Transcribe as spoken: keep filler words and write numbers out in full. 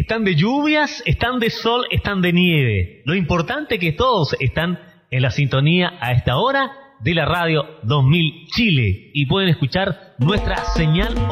Están de lluvias, están de sol, están de nieve. Lo importante es que todos están en la sintonía a esta hora de la radio dos mil Chile y pueden escuchar nuestra señal